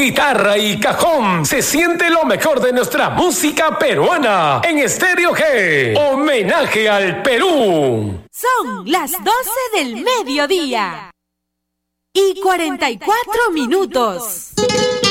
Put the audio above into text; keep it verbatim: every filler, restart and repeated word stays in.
guitarra y cajón se siente lo mejor de nuestra música peruana en Estéreo G. Homenaje al Perú. Son las doce del mediodía y cuarenta y cuatro minutos.